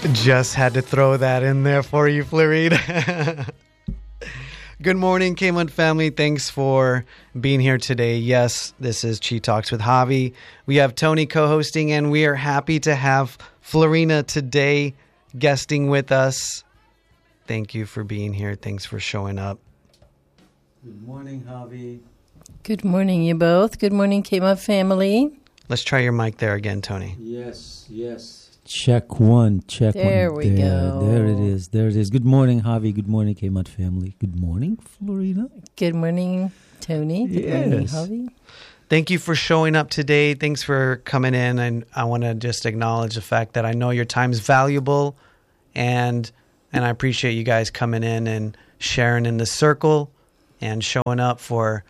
Just had to throw that in there for you, Florida. Good morning, K1 family. Thanks for being here today. Yes, this is Chi Talks with Javi. We have Tony co-hosting, and we are happy to have Florina today guesting with us. Thank you for being here. Thanks for showing up. Good morning, Javi. Good morning, you both. Good morning, K1 family. Let's try your mic there again, Tony. Yes. Check one. There we go. There it is. Good morning, Javi. Good morning, K-Mud family. Good morning, Florina. Good morning, Tony. Good morning, Javi. Thank you for showing up today. Thanks for coming in. And I want to just acknowledge the fact that I know your time's valuable, and I appreciate you guys coming in and sharing in the circle and showing up for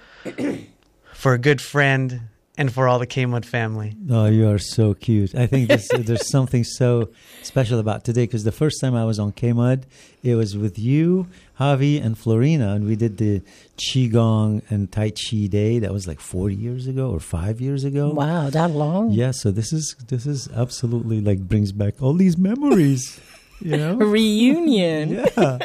a good friend and for all the K-Mud family. Oh, you are so cute. I think there's something so special about today, because the first time I was on K-Mud, it was with you, Javi, and Florina, and we did the Qigong and Tai Chi day. That was like 4 years ago or 5 years ago. Wow, that long? Yeah, so this is absolutely like brings back all these memories, you know? A reunion. Yeah.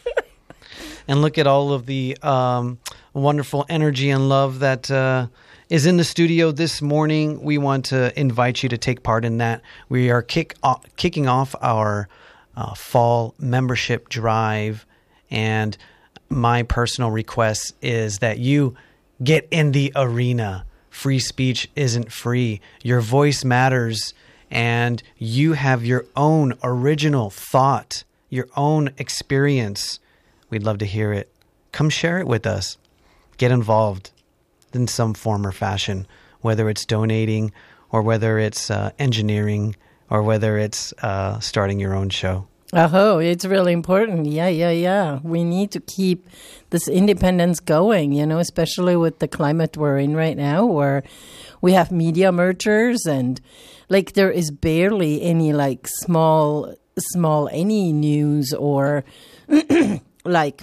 And look at all of the wonderful energy and love that is in the studio this morning. We want to invite you to take part in that. We are kicking off our fall membership drive, and my personal request is that you get in the arena. Free speech isn't free. Your voice matters, and you have your own original thought, your own experience. We'd love to hear it. Come share it with us. Get involved in some form or fashion, whether it's donating or whether it's engineering or whether it's starting your own show. Oh, it's really important. Yeah. We need to keep this independence going, especially with the climate we're in right now, where we have media mergers and like there is barely any like small any news or like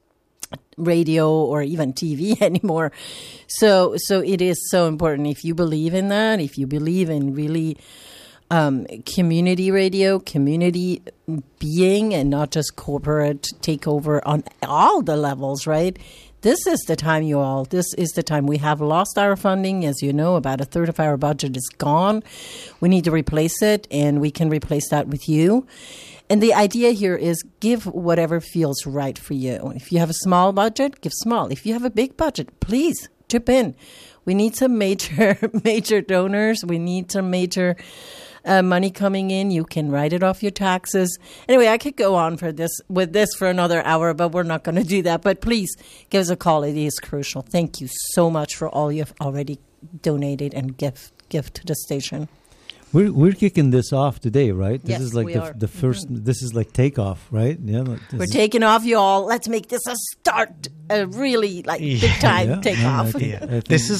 radio or even TV anymore. So it is so important. If you believe in that, if you believe in really community radio, community being, and not just corporate takeover on all the levels, right? This is the time, you all. This is the time. We have lost our funding. As you know, about a third of our budget is gone. We need to replace it, and we can replace that with you. And the idea here is give whatever feels right for you. If you have a small budget, give small. If you have a big budget, please chip in. We need some major donors. We need some major money coming in. You can write it off your taxes. Anyway, I could go on with this for another hour, but we're not going to do that. But please give us a call. It is crucial. Thank you so much for all you've already donated and give to the station. We're kicking this off today, right? This Yes, is like the first. This is like takeoff, right? Yeah, we're taking off, y'all. Let's make this a start, a really big time takeoff. This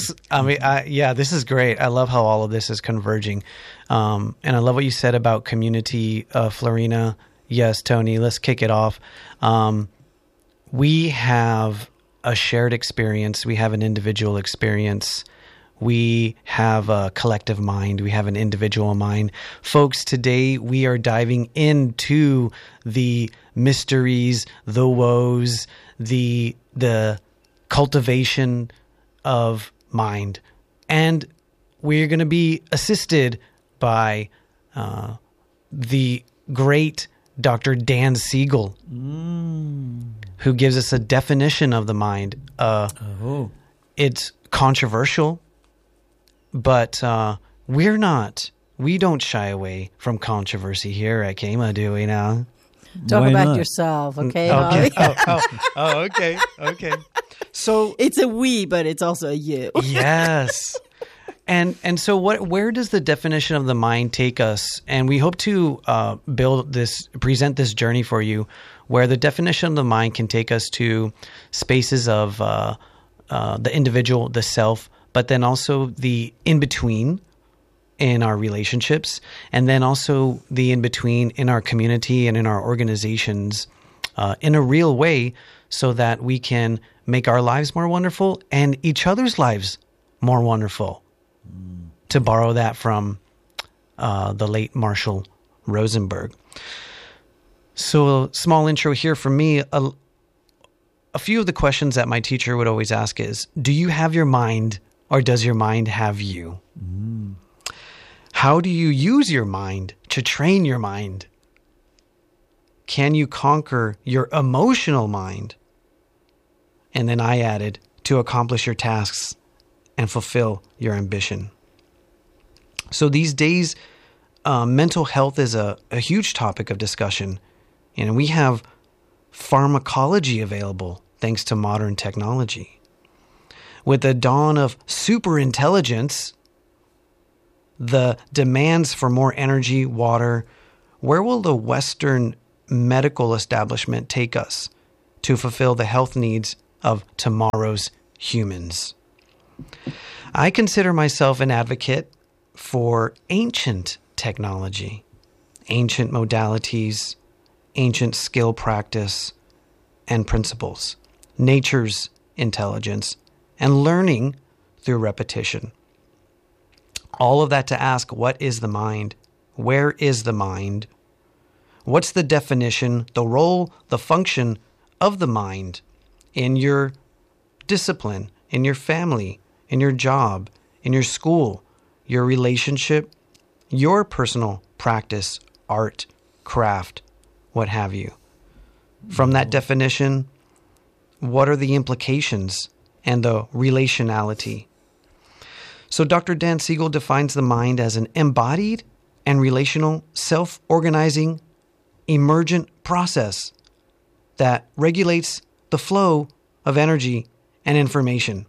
is great. I love how all of this is converging, and I love what you said about community, Florina. Yes, Tony. Let's kick it off. We have a shared experience. We have an individual experience. We have a collective mind. We have an individual mind. Folks, today we are diving into the mysteries, the woes, the cultivation of mind. And we're going to be assisted by the great Dr. Dan Siegel, who gives us a definition of the mind. It's controversial. But we don't shy away from controversy here at KEMA, do we now? Talk about yourself, okay? Okay. So it's a we, but it's also a you. Yes. And so where does the definition of the mind take us? And we hope to present this journey for you, where the definition of the mind can take us to spaces of the individual, the self, but then also the in-between in our relationships, and then also the in-between in our community and in our organizations in a real way, so that we can make our lives more wonderful and each other's lives more wonderful. To borrow that from the late Marshall Rosenberg. So a small intro here from me. A few of the questions that my teacher would always ask is, do you have your mind or does your mind have you? Mm. How do you use your mind to train your mind? Can you conquer your emotional mind? And then I added, to accomplish your tasks and fulfill your ambition. So these days, mental health is a huge topic of discussion. And we have pharmacology available thanks to modern technology. With the dawn of superintelligence, the demands for more energy, water, where will the Western medical establishment take us to fulfill the health needs of tomorrow's humans? I consider myself an advocate for ancient technology, ancient modalities, ancient skill practice and principles, nature's intelligence, and learning through repetition. All of that to ask, what is the mind? Where is the mind? What's the definition, the role, the function of the mind in your discipline, in your family, in your job, in your school, your relationship, your personal practice, art, craft, what have you? From that definition, what are the implications and the relationality? So Dr. Dan Siegel defines the mind as an embodied and relational, self-organizing, emergent process that regulates the flow of energy and information.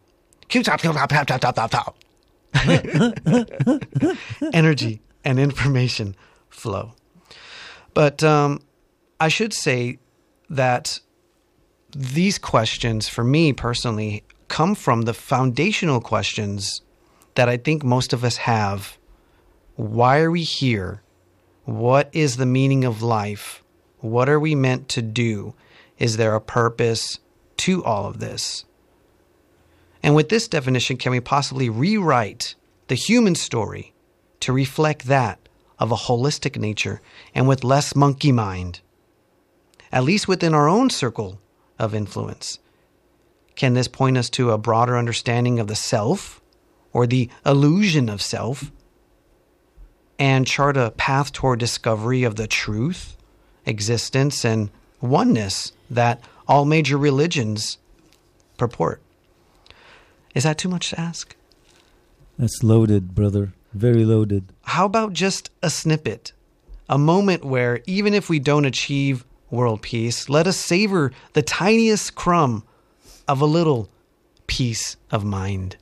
Energy and information flow. But I should say that these questions, for me personally, come from the foundational questions that I think most of us have. Why are we here? What is the meaning of life? What are we meant to do? Is there a purpose to all of this? And with this definition, can we possibly rewrite the human story to reflect that of a holistic nature and with less monkey mind? At least within our own circle of influence. Can this point us to a broader understanding of the self or the illusion of self and chart a path toward discovery of the truth, existence, and oneness that all major religions purport? Is that too much to ask? That's loaded, brother. Very loaded. How about just a snippet? A moment where even if we don't achieve world peace, let us savor the tiniest crumb of a little peace of mind.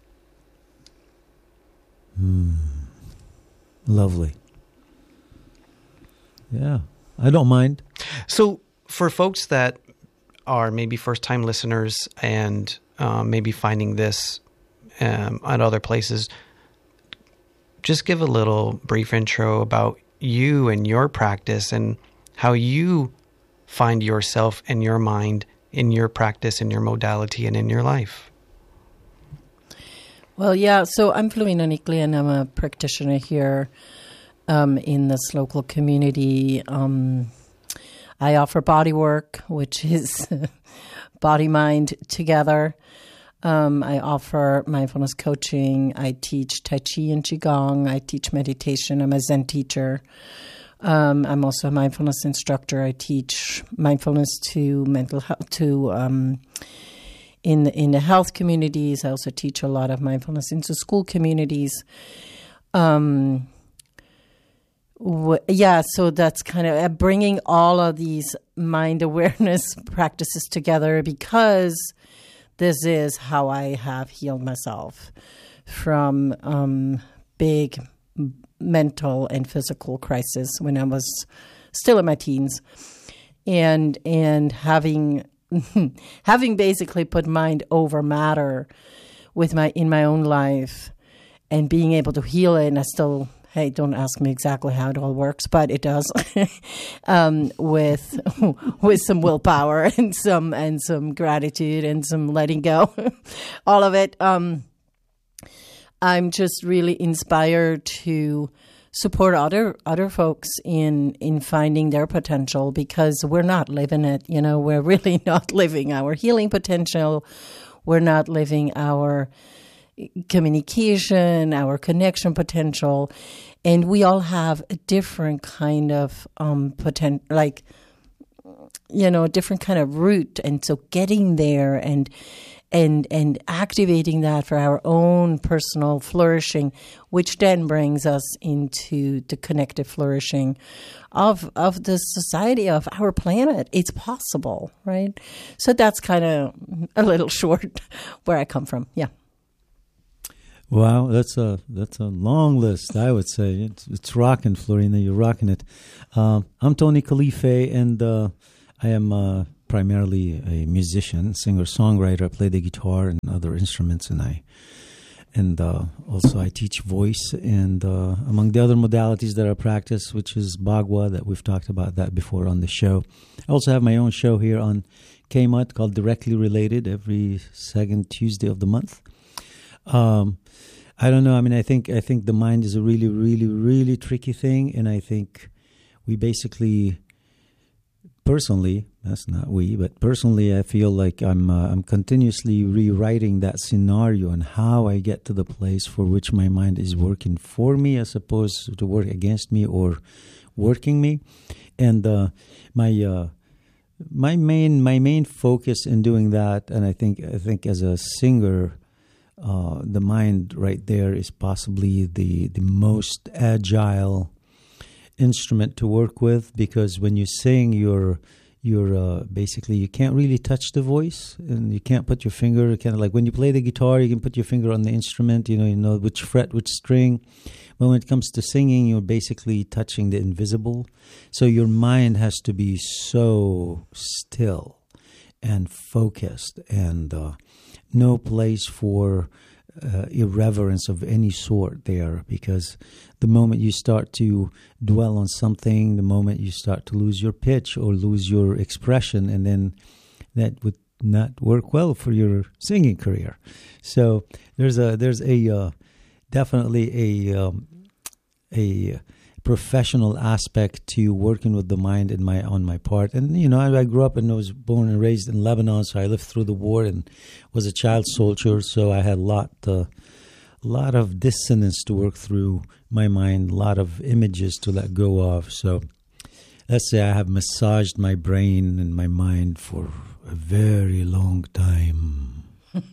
Lovely. Yeah, I don't mind. So for folks that are maybe first-time listeners and maybe finding this at other places, just give a little brief intro about you and your practice and how you find yourself and your mind in your practice, in your modality, and in your life. Well, yeah, so I'm Florina Nickley, and I'm a practitioner here in this local community. I offer body work, which is body-mind together. I offer mindfulness coaching. I teach Tai Chi and Qigong. I teach meditation. I'm a Zen teacher. I'm also a mindfulness instructor. I teach mindfulness to mental health, in the health communities. I also teach a lot of mindfulness into school communities. So that's kind of bringing all of these mind awareness practices together, because this is how I have healed myself from big mental and physical crisis when I was still in my teens, and having basically put mind over matter in my own life, and being able to heal it. And I still, hey, don't ask me exactly how it all works, but it does, with some willpower and some gratitude and some letting go, all of it. I'm just really inspired to support other folks in finding their potential, because we're not living it. We're really not living our healing potential. We're not living our communication, our connection potential, and we all have a different kind of potential, different kind of route. And so getting there and activating that for our own personal flourishing, which then brings us into the connective flourishing of the society, of our planet. It's possible, right? So that's kind of a little short where I come from. Yeah. Wow, that's a long list, I would say. It's rocking, Florina. You're rocking it. I'm Tony Khalife, and I am primarily a musician, singer-songwriter. I play the guitar and other instruments, and also I teach voice, and among the other modalities that I practice, which is Bagua, that we've talked about that before on the show. I also have my own show here on KMUT called Directly Related every second Tuesday of the month. I don't know. I mean, I think the mind is a really, really, really tricky thing, and I think we basically, personally, that's not we, but personally, I feel like I'm continuously rewriting that scenario and how I get to the place for which my mind is working for me, as opposed to work against me or working me, and my main focus in doing that, and I think as a singer. The mind right there is possibly the most agile instrument to work with, because when you sing, you're basically, you can't really touch the voice, and you can't put your finger, kind of like when you play the guitar, you can put your finger on the instrument, you know which fret, which string. But when it comes to singing, you're basically touching the invisible. So your mind has to be so still and focused, and no place for irreverence of any sort there, because the moment you start to dwell on something, the moment you start to lose your pitch or lose your expression, and then that would not work well for your singing career. So there's definitely a professional aspect to working with the mind on my part. And I grew up and was born and raised in Lebanon, so I lived through the war and was a child soldier, so I had a lot of dissonance to work through my mind, a lot of images to let go of. So let's say I have massaged my brain and my mind for a very long time.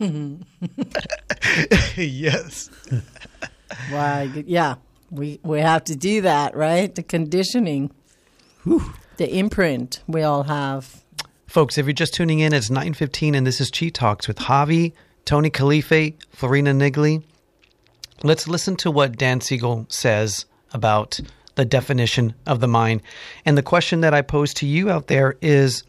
Yes. Wow. Yeah. We have to do that, right? The conditioning, the imprint we all have. Folks, if you're just tuning in, it's 9:15, and this is Chi Talks with Javi, Tony Khalife, Florina Nigli. Let's listen to what Dan Siegel says about the definition of the mind. And the question that I pose to you out there is,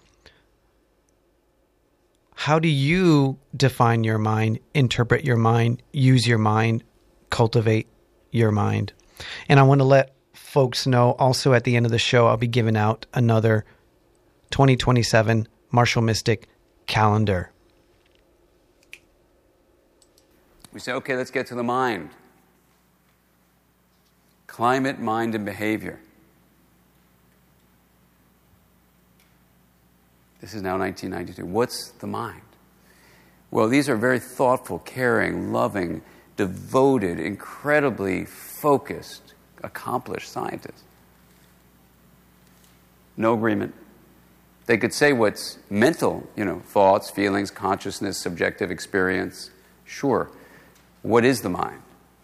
how do you define your mind, interpret your mind, use your mind, cultivate your mind? And I want to let folks know also at the end of the show, I'll be giving out another 2027 Marshall Mystic calendar. We say, okay, let's get to the mind. Climate, mind, and behavior. This is now 1992. What's the mind? Well, these are very thoughtful, caring, loving, devoted, incredibly focused, accomplished scientists. No agreement. They could say what's mental, thoughts, feelings, consciousness, subjective experience. Sure. What is the mind?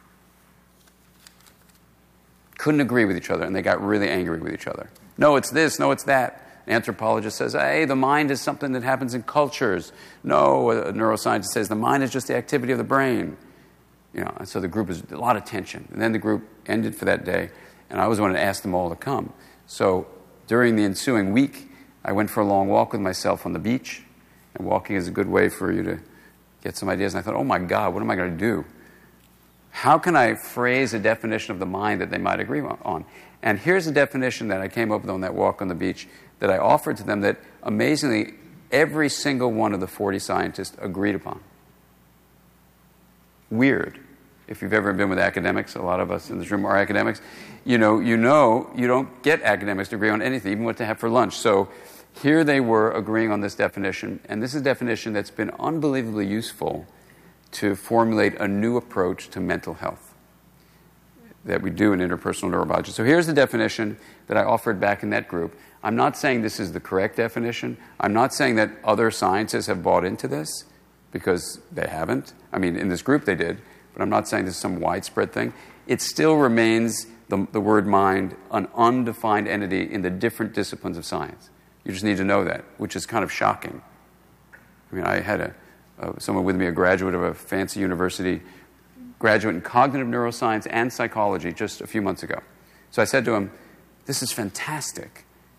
Couldn't agree with each other, and they got really angry with each other. No, it's this. No, it's that. An anthropologist says, hey, the mind is something that happens in cultures. No, a neuroscientist says the mind is just the activity of the brain. And so the group was a lot of tension. And then the group ended for that day, and I was the one to ask them all to come. So during the ensuing week, I went for a long walk with myself on the beach, and walking is a good way for you to get some ideas. And I thought, oh my God, what am I going to do? How can I phrase a definition of the mind that they might agree on? And here's a definition that I came up with on that walk on the beach that I offered to them that, amazingly, every single one of the 40 scientists agreed upon. Weird. If you've ever been with academics, a lot of us in this room are academics, you know you don't get academics to agree on anything, even what to have for lunch. So here they were agreeing on this definition, and this is a definition that's been unbelievably useful to formulate a new approach to mental health that we do in interpersonal neurobiology. So here's the definition that I offered back in that group. I'm not saying this is the correct definition. I'm not saying that other scientists have bought into this, because they haven't. I mean, in this group they did, but I'm not saying this is some widespread thing. It still remains, the word mind, an undefined entity in the different disciplines of science. You just need to know that, which is kind of shocking. I mean, I had someone with me, a graduate of a fancy university, graduate in cognitive neuroscience and psychology just a few months ago. So I said to him, this is fantastic.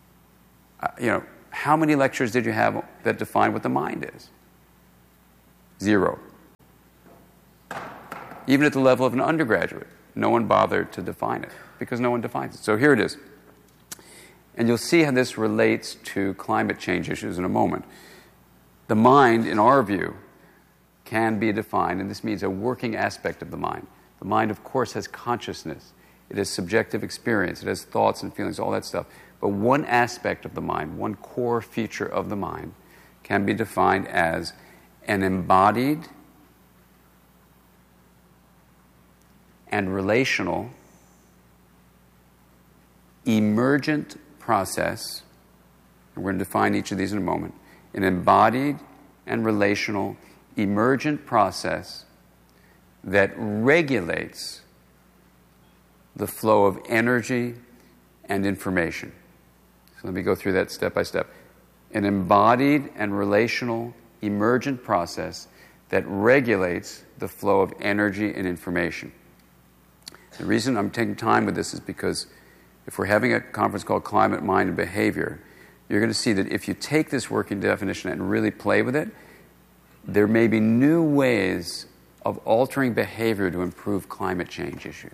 How many lectures did you have that define what the mind is? 0. Even at the level of an undergraduate, no one bothered to define it because no one defines it. So here it is. And you'll see how this relates to climate change issues in a moment. The mind, in our view, can be defined, and this means a working aspect of the mind. The mind, of course, has consciousness. It has subjective experience. It has thoughts and feelings, all that stuff. But one aspect of the mind, one core feature of the mind, can be defined as an embodied and relational emergent process, and we're going to define each of these in a moment, an embodied and relational emergent process that regulates the flow of energy and information. So let me go through that step by step. An embodied and relational emergent process that regulates the flow of energy and information. The reason I'm taking time with this is because if we're having a conference called Climate, Mind, and Behavior, you're going to see that if you take this working definition and really play with it, there may be new ways of altering behavior to improve climate change issues.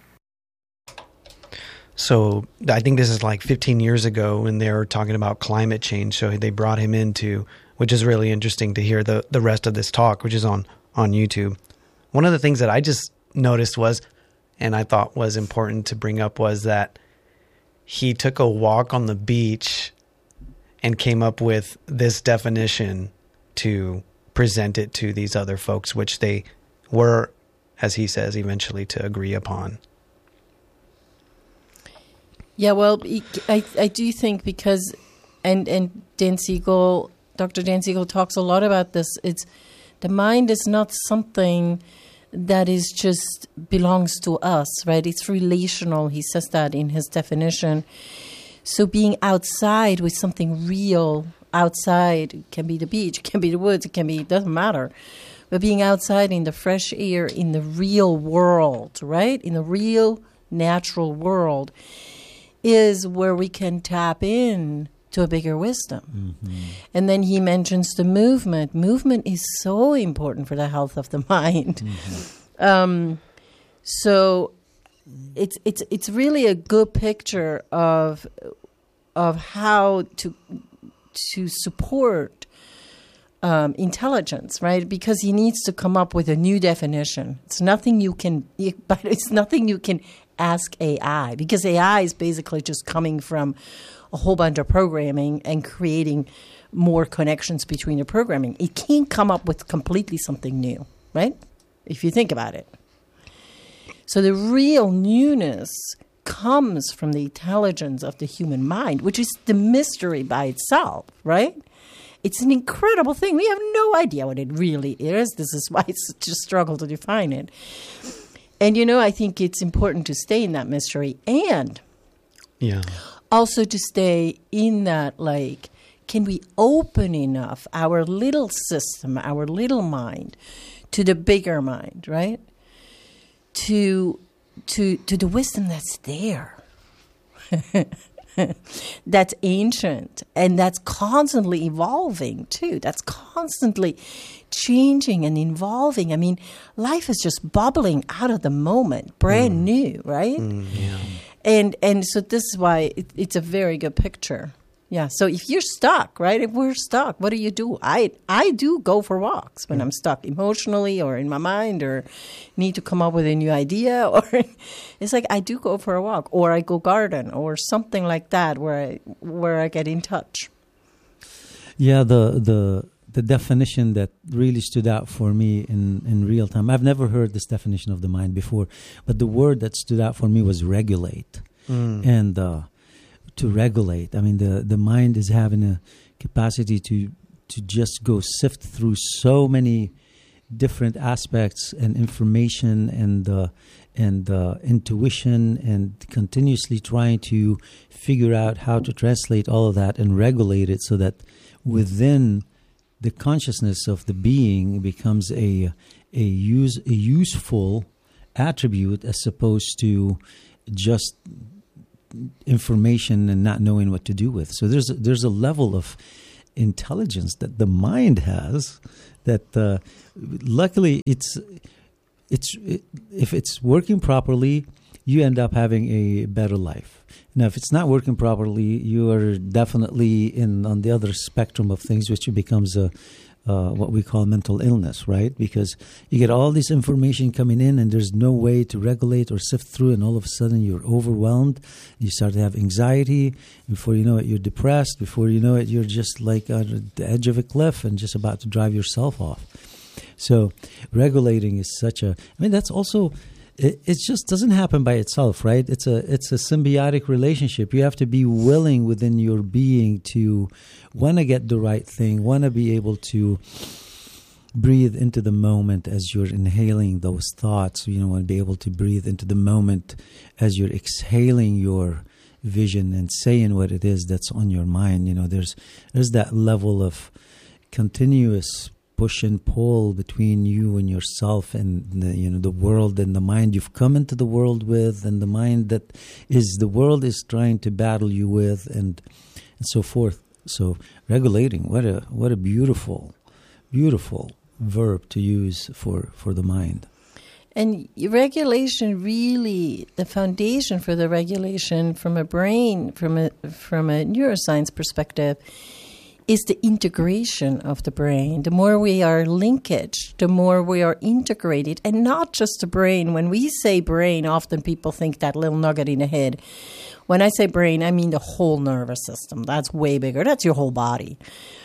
So I think this is like 15 years ago when they were talking about climate change. So they brought him into, which is really interesting to hear the rest of this talk, which is on YouTube. One of the things that I just noticed was, and I thought was important to bring up, was that he took a walk on the beach and came up with this definition to present it to these other folks, which they were, as he says, eventually to agree upon. Yeah, well, I do think because, and Dan Siegel, Dr. Dan Siegel talks a lot about this, the mind is not something that is just belongs to us, right? It's relational. He says that in his definition. So being outside with something real, outside, it can be the beach, it can be the woods, it doesn't matter. But being outside in the fresh air, in the real world, right? In the real natural world is where we can tap in to a bigger wisdom. Mm-hmm. And then he mentions the movement. Movement is so important for the health of the mind. Mm-hmm. So it's really a good picture of how to support intelligence, right? Because he needs to come up with a new definition. It's nothing you can ask AI, because AI is basically just coming from a whole bunch of programming and creating more connections between the programming. It can't come up with completely something new, right? If you think about it. So the real newness comes from the intelligence of the human mind, which is the mystery by itself, right? It's an incredible thing. We have no idea what it really is. This is why it's such a struggle to define it. And, I think it's important to stay in that mystery and also to stay in that, can we open enough our little system, our little mind, to the bigger mind, right? To the wisdom that's there. That's ancient and that's constantly evolving too. That's constantly changing and evolving. I mean, life is just bubbling out of the moment, brand new, right? And so this is why it's a very good picture Yeah. So if you're stuck, right? If we're stuck, what do? I do go for walks when I'm stuck emotionally or in my mind or need to come up with a new idea. Or it's like I do go for a walk, or I go garden or something like that where I get in touch. Yeah, the definition that really stood out for me in real time. I've never heard this definition of the mind before, but the word that stood out for me was regulate. And to regulate, I mean, the mind is having a capacity to just go sift through so many different aspects and information and intuition, and continuously trying to figure out how to translate all of that and regulate it so that within the consciousness of the being becomes a useful attribute, as opposed to just information and not knowing what to do with. So there's a level of intelligence that the mind has that luckily if it's working properly, you end up having a better life. Now, if it's not working properly, you are definitely on the other spectrum of things, which becomes what we call mental illness, right? Because you get all this information coming in and there's no way to regulate or sift through, and all of a sudden you're overwhelmed. You start to have anxiety. Before you know it, you're depressed. Before you know it, you're just like on the edge of a cliff and just about to drive yourself off. So regulating is that's also... It just doesn't happen by itself, right? It's a symbiotic relationship. You have to be willing within your being to want to get the right thing, want to be able to breathe into the moment as you're inhaling those thoughts. You want to be able to breathe into the moment as you're exhaling your vision and saying what it is that's on your mind. There's that level of continuous push and pull between you and yourself and the world and the mind you've come into the world with, and the mind that is the world is trying to battle you with, and so forth. So regulating, what a beautiful verb to use for the mind. And regulation, really, the foundation for the regulation from a brain, from a neuroscience perspective, is the integration of the brain. The more we are linkage, the more we are integrated, and not just the brain. When we say brain, often people think that little nugget in the head. When I say brain, I mean the whole nervous system. That's way bigger. That's your whole body.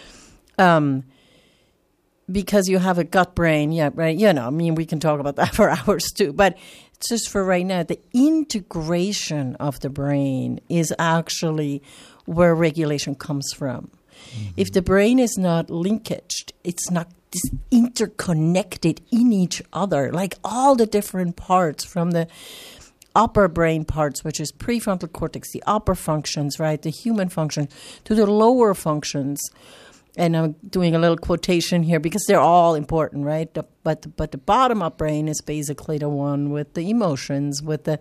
Because you have a gut brain, yeah, right? We can talk about that for hours too. But just for right now, the integration of the brain is actually where regulation comes from. Mm-hmm. If the brain is not linkaged, it's not interconnected in each other, like all the different parts from the upper brain parts, which is prefrontal cortex, the upper functions, right, the human function, to the lower functions. And I'm doing a little quotation here because they're all important, right? But the bottom up brain is basically the one with the emotions, with the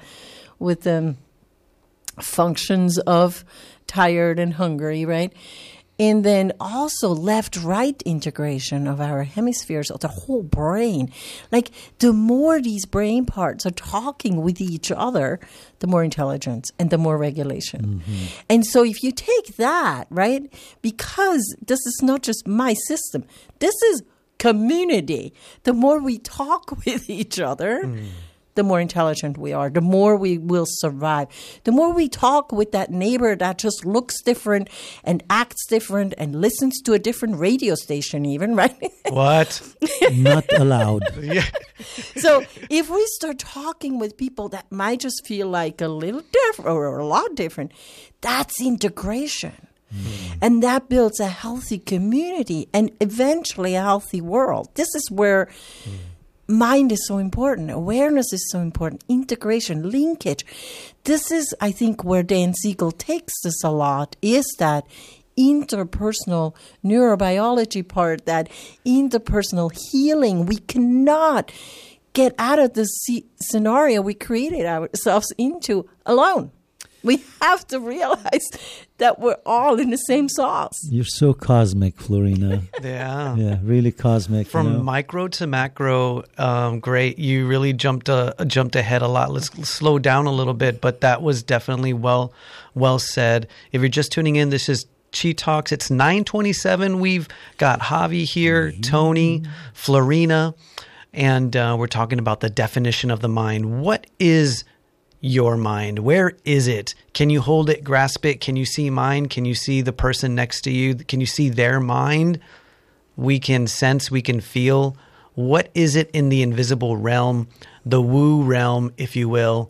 functions of tired and hungry, right? And then also left-right integration of our hemispheres of the whole brain. Like the more these brain parts are talking with each other, the more intelligence and the more regulation. Mm-hmm. And so if you take that, right, because this is not just my system, this is community. The more we talk with each other, the more intelligent we are, the more we will survive. The more we talk with that neighbor that just looks different and acts different and listens to a different radio station even, right? What? Not allowed. Yeah. So if we start talking with people that might just feel like a little different or a lot different, that's integration. And that builds a healthy community and eventually a healthy world. This is where... mind is so important. Awareness is so important. Integration, linkage. This is, I think, where Dan Siegel takes this a lot, is that interpersonal neurobiology part, that interpersonal healing. We cannot get out of this scenario we created ourselves into alone. We have to realize that we're all in the same sauce. You're so cosmic, Florina. Yeah. Yeah, really cosmic. From micro to macro, great. You really jumped ahead a lot. Let's slow down a little bit, but that was definitely well said. If you're just tuning in, this is Chi Talks. It's 9:27. We've got Javi here, Tony, Florina, and we're talking about the definition of the mind. What is your mind? Where is it? Can you hold it, grasp it? Can you see mine? Can you see the person next to you? Can you see their mind? We can sense, we can feel. What is it in the invisible realm, the woo realm, if you will,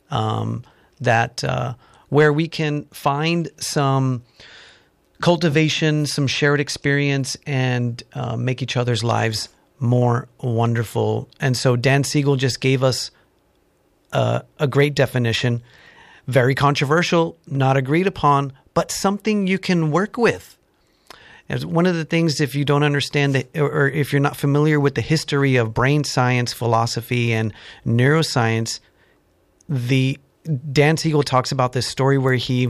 that where we can find some cultivation, some shared experience, and make each other's lives more wonderful. And so Dan Siegel just gave us a great definition, very controversial, not agreed upon, but something you can work with. As one of the things, if you don't understand or if you're not familiar with the history of brain science, philosophy, and neuroscience, Dan Siegel talks about this story where he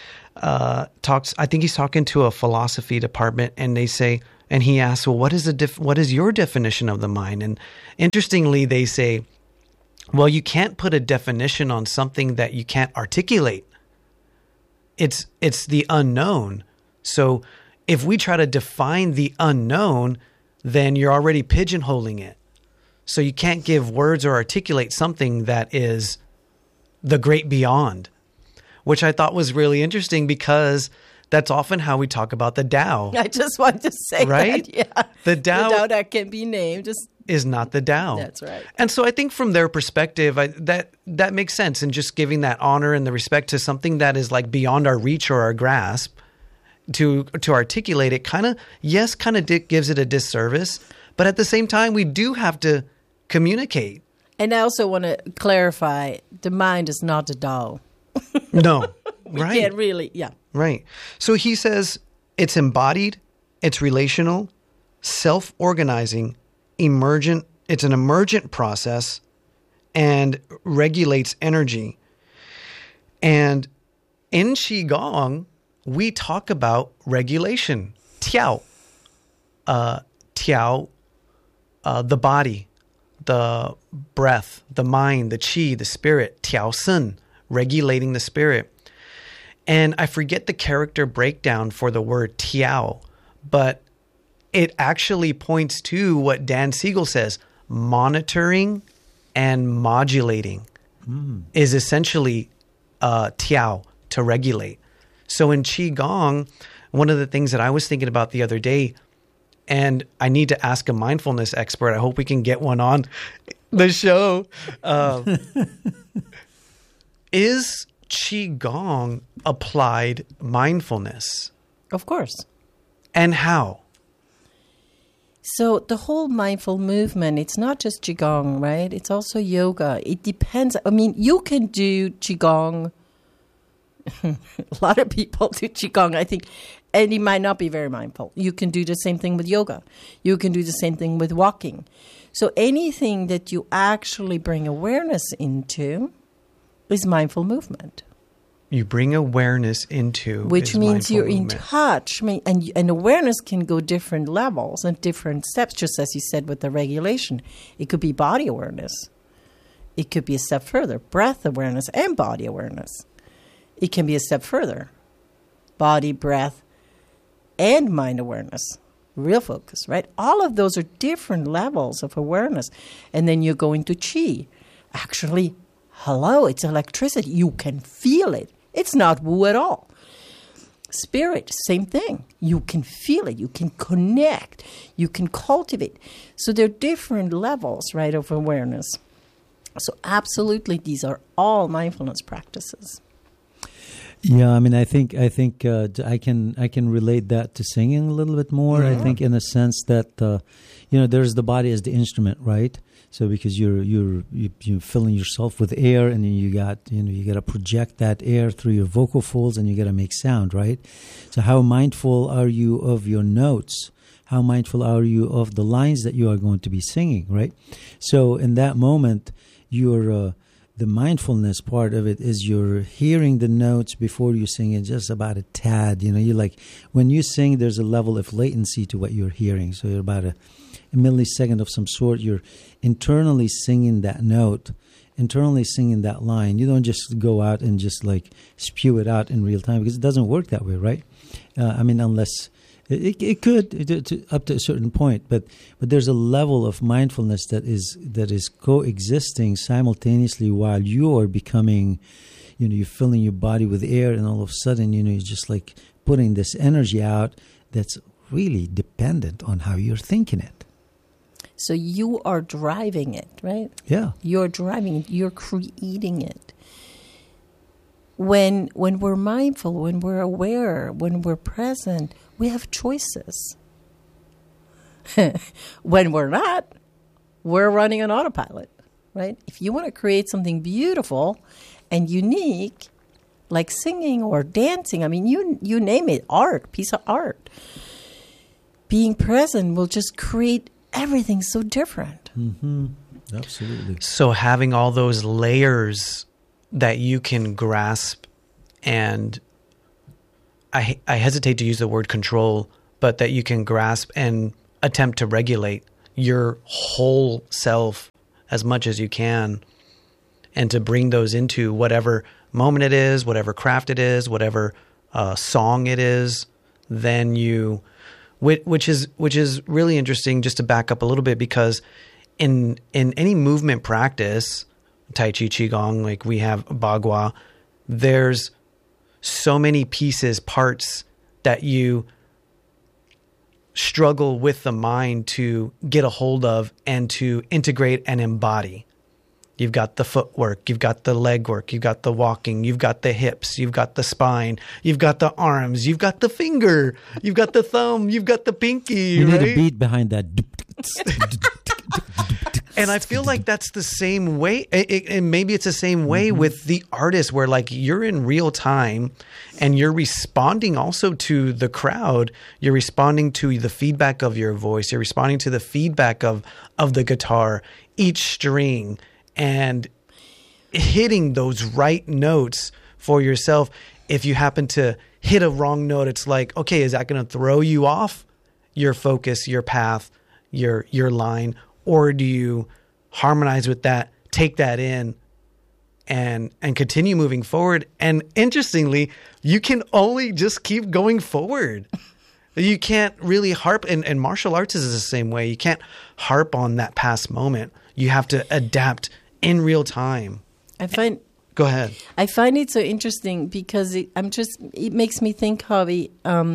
I think he's talking to a philosophy department, and they say, and he asks, well, what is your definition of the mind? And interestingly, they say, well, you can't put a definition on something that you can't articulate. It's the unknown. So if we try to define the unknown, then you're already pigeonholing it. So you can't give words or articulate something that is the great beyond, which I thought was really interesting because that's often how we talk about the Tao. I just wanted to say right? that, yeah. The Tao that can be named is not the Tao. That's right. And so I think from their perspective, that makes sense. And just giving that honor and the respect to something that is like beyond our reach or our grasp, to articulate it kind of gives it a disservice. But at the same time, we do have to communicate. And I also want to clarify, the mind is not a Tao. No. We right. can't really, yeah. Right. So he says it's embodied, it's relational, self-organizing, emergent. It's an emergent process and regulates energy. And in Qigong, we talk about regulation. Tiao. The body, the breath, the mind, the qi, the spirit. Tiao Sen, regulating the spirit. And I forget the character breakdown for the word Tiao, but it actually points to what Dan Siegel says. Monitoring and modulating is essentially Tiao, to regulate. So in Qigong, one of the things that I was thinking about the other day, and I need to ask a mindfulness expert, I hope we can get one on the show, is Qigong applied mindfulness? Of course. And how? So the whole mindful movement, it's not just Qigong, right? It's also yoga. It depends. I mean, you can do Qigong. A lot of people do Qigong, I think, and you might not be very mindful. You can do the same thing with yoga. You can do the same thing with walking. So anything that you actually bring awareness into is mindful movement. You bring awareness into, which means you're movement. in touch. I mean, and awareness can go different levels and different steps, just as you said with the regulation. It could be body awareness. It could be a step further, breath awareness and body awareness. It can be a step further, body, breath, and mind awareness, real focus, right? All of those are different levels of awareness. And then you go into qi. Actually, hello, it's electricity. You can feel it. It's not woo at all. Spirit, same thing. You can feel it. You can connect. You can cultivate. So there are different levels, right, of awareness. So absolutely, these are all mindfulness practices. Yeah, I mean, I think I can relate that to singing a little bit more. I think in a sense that there's the body as the instrument, right? So because you're filling yourself with air, and then you got to project that air through your vocal folds, and you got to make sound, right? So how mindful are you of your notes? How mindful are you of the lines that you are going to be singing, right? So in that moment, the mindfulness part of it is you're hearing the notes before you sing it, just about a tad. You like when you sing, there's a level of latency to what you're hearing. So you're about a millisecond of some sort. You're internally singing that note, internally singing that line. You don't just go out and just like spew it out in real time, because it doesn't work that way, right? I mean, unless it could up to a certain point, but there's a level of mindfulness that is coexisting simultaneously while you're becoming, you're filling your body with air, and all of a sudden, you're just like putting this energy out that's really dependent on how you're thinking it. So you are driving it, right? Yeah. You're driving it. You're creating it. When we're mindful, when we're aware, when we're present, we have choices. When we're not, we're running on autopilot, right? If you want to create something beautiful and unique, like singing or dancing, I mean, you name it, art, piece of art. Being present will just create everything so different. Mm-hmm. Absolutely. So having all those layers that you can grasp, and I hesitate to use the word control, but that you can grasp and attempt to regulate your whole self as much as you can, and to bring those into whatever moment it is, whatever craft it is, whatever song it is, then you... Which is really interesting, just to back up a little bit, because in any movement practice, Tai Chi, Qigong, like we have Bagua, there's so many pieces, parts that you struggle with the mind to get a hold of and to integrate and embody. You've got the footwork, you've got the leg work, you've got the walking, you've got the hips, you've got the spine, you've got the arms, you've got the finger, you've got the thumb, you've got the pinky. You right? need a beat behind that. And I feel like that's the same way. And maybe it's the same way with the artist, where like you're in real time and you're responding also to the crowd. You're responding to the feedback of your voice. You're responding to the feedback of the guitar, each string, and hitting those right notes for yourself. If you happen to hit a wrong note, it's like, okay, is that going to throw you off your focus, your path, your line? Or do you harmonize with that, take that in, and continue moving forward? And interestingly, you can only just keep going forward. You can't really harp, and martial arts is the same way. You can't harp on that past moment. You have to adapt in real time. Go ahead. I find it so interesting because it makes me think, Javi,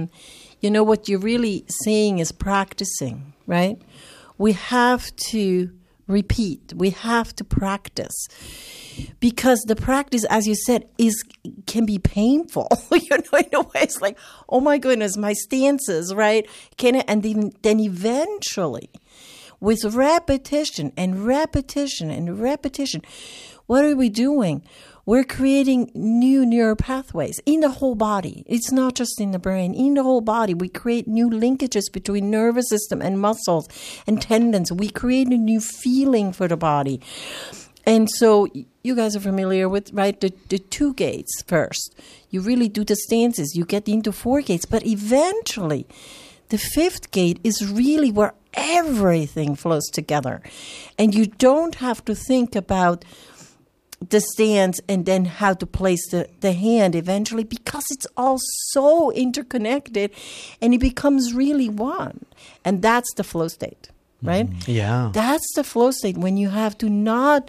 what you're really saying is practicing, right? We have to repeat. We have to practice, because the practice, as you said, can be painful. In a way, it's like, oh my goodness, my stances, right? And then eventually, with repetition and repetition and repetition, what are we doing? We're creating new neural pathways in the whole body. It's not just in the brain. In the whole body, we create new linkages between nervous system and muscles and tendons. We create a new feeling for the body. And so you guys are familiar with, right, the 2 gates first. You really do the stances. You get into 4 gates. But eventually, the 5th gate is really where everything flows together. And you don't have to think about the stance and then how to place the hand eventually, because it's all so interconnected and it becomes really one. And that's the flow state, right? Yeah. That's the flow state, when you have to not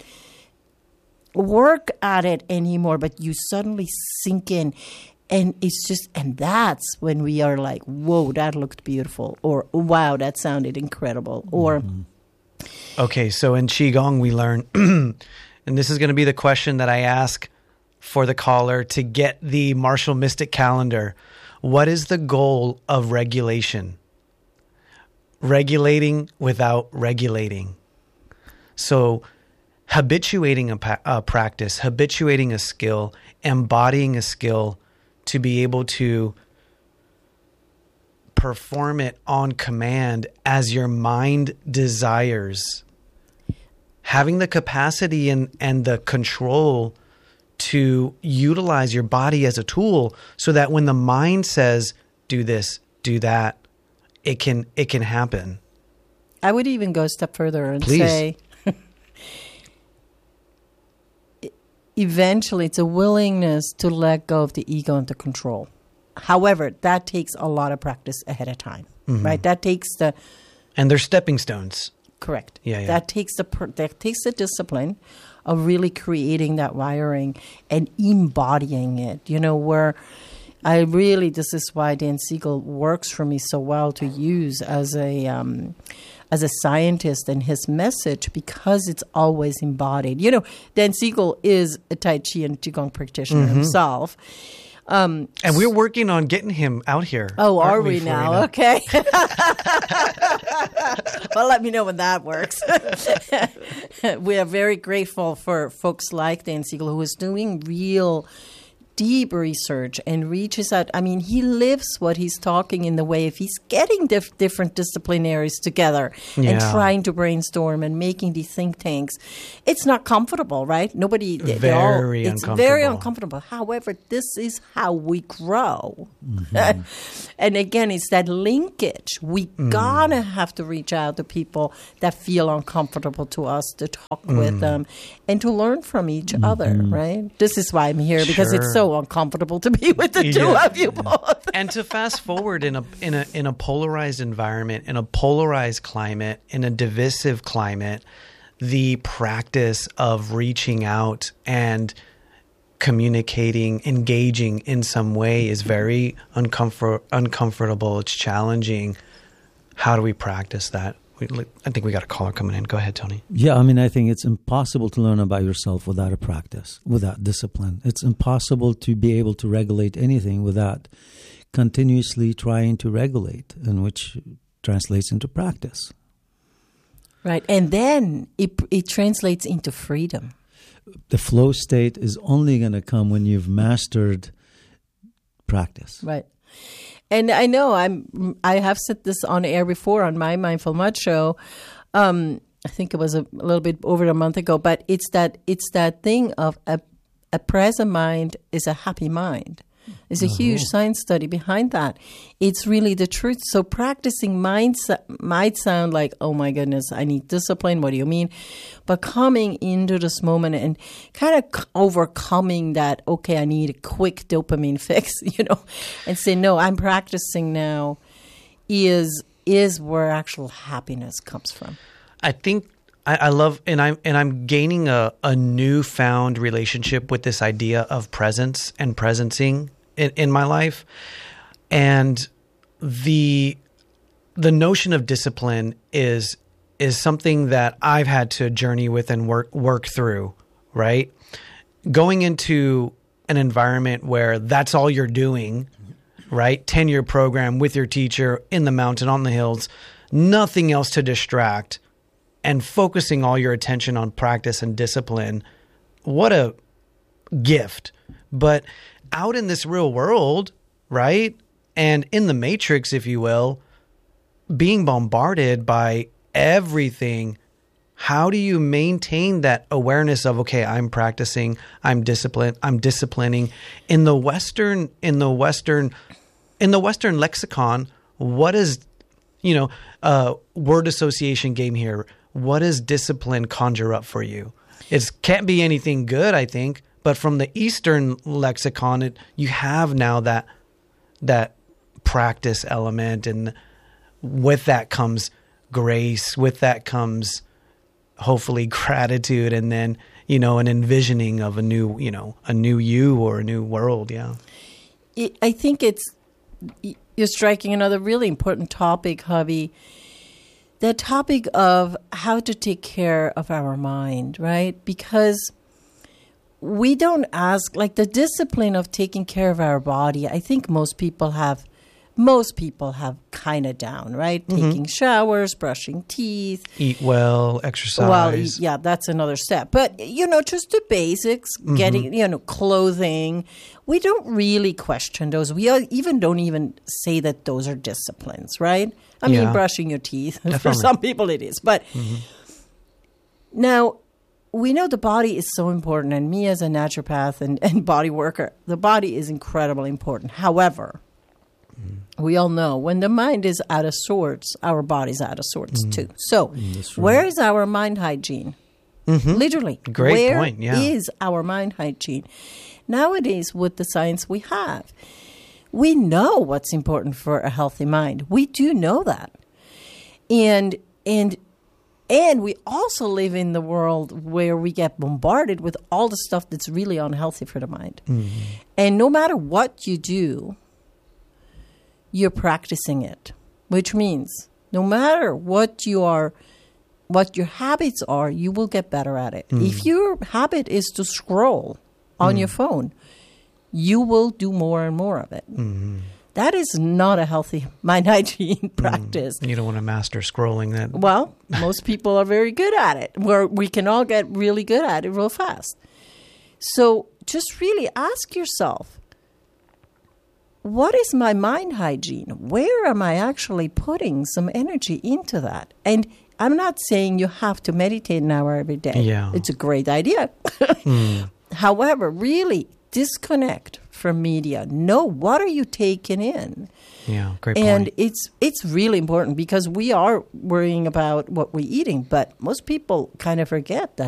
work at it anymore, but you suddenly sink in. And that's when we are like, whoa, that looked beautiful, or wow, that sounded incredible, or... Okay, so in Qigong we learn, and this is going to be the question that I ask for the caller to get the Martial Mystic calendar. What is the goal of regulation? Regulating without regulating. So habituating a practice, habituating a skill, embodying a skill to be able to perform it on command as your mind desires. Having the capacity and the control to utilize your body as a tool, so that when the mind says, do this, do that, it can happen. I would even go a step further and Please. say, eventually it's a willingness to let go of the ego and the control. However, that takes a lot of practice ahead of time, right? That takes the... And they're stepping stones. Correct. Yeah. That takes the discipline of really creating that wiring and embodying it, where this is why Dan Siegel works for me so well to use as a scientist and his message, because it's always embodied. Dan Siegel is a Tai Chi and Qigong practitioner himself. And we're working on getting him out here. Oh, are we now? Okay. Well, let me know when that works. We are very grateful for folks like Dan Siegel, who is doing real deep research and reaches out. I mean, he lives what he's talking in the way if he's getting different disciplinaries together and trying to brainstorm and making these think tanks. It's not comfortable, right? It's very uncomfortable. However, this is how we grow. And again, it's that linkage. We gotta have to reach out to people that feel uncomfortable to us, to talk with them and to learn from each other, right? This is why I'm here, because it's so uncomfortable to be with the two of you both. And to fast forward in a polarized environment, in a polarized climate, in a divisive climate, the practice of reaching out and communicating, engaging in some way is very uncomfortable. It's challenging. How do we practice that? I think we got a caller coming in. Go ahead, Tony. Yeah, I mean, I think it's impossible to learn about yourself without a practice, without discipline. It's impossible to be able to regulate anything without continuously trying to regulate, and which translates into practice. Right, and then it translates into freedom. The flow state is only going to come when you've mastered practice. Right. And I know I have said this on air before on my Mindful Mud show. I think it was a little bit over a month ago, but it's that thing of a present mind is a happy mind. There's a huge science study behind that. It's really the truth. So practicing might sound like, oh my goodness, I need discipline. What do you mean? But coming into this moment and kind of overcoming that, okay, I need a quick dopamine fix, and say, no, I'm practicing now is where actual happiness comes from. I think I love, and I'm gaining a newfound relationship with this idea of presence and presencing in my life, and the notion of discipline is something that I've had to journey with and work through. Right, going into an environment where that's all you're doing, right? 10-year program with your teacher in the mountain, on the hills, nothing else to distract, and focusing all your attention on practice and discipline. What a gift. But out in this real world, right? And in the matrix, if you will, being bombarded by everything, how do you maintain that awareness of, okay, I'm practicing, I'm disciplining in the Western lexicon? What is, word association game here? What does discipline conjure up for you? It can't be anything good, I think. But from the Eastern lexicon, you have now that practice element, and with that comes grace. With that comes hopefully gratitude, and then an envisioning of a new you or a new world. Yeah, I think you're striking another really important topic, Javi. The topic of how to take care of our mind, right? Because we don't ask, like the discipline of taking care of our body, I think most people have kind of down, right? Mm-hmm. Taking showers, brushing teeth. Eat well, exercise. Well, that's another step. But, just the basics, getting, clothing. We don't really question those. We don't even say that those are disciplines, right? I mean, brushing your teeth. Definitely. For some people it is. But now, we know the body is so important, and me as a naturopath and body worker, the body is incredibly important. However, we all know when the mind is out of sorts, our body's out of sorts too. So where is our mind hygiene? Literally. Great Where point, yeah. is our mind hygiene? Nowadays, with the science we have, we know what's important for a healthy mind. We do know that. And we also live in the world where we get bombarded with all the stuff that's really unhealthy for the mind. And no matter what you do, you're practicing it, which means no matter what your habits are, you will get better at it. If your habit is to scroll on your phone, you will do more and more of it. That is not a healthy mind hygiene practice. You don't want to master scrolling that. Well, most people are very good at it, where we can all get really good at it real fast. So just really ask yourself, what is my mind hygiene? Where am I actually putting some energy into that? And I'm not saying you have to meditate an hour every day. Yeah. It's a great idea. However, really disconnect from media. Know what are you taking in. Yeah, great And point. it's really important because we are worrying about what we're eating, but most people kind of forget that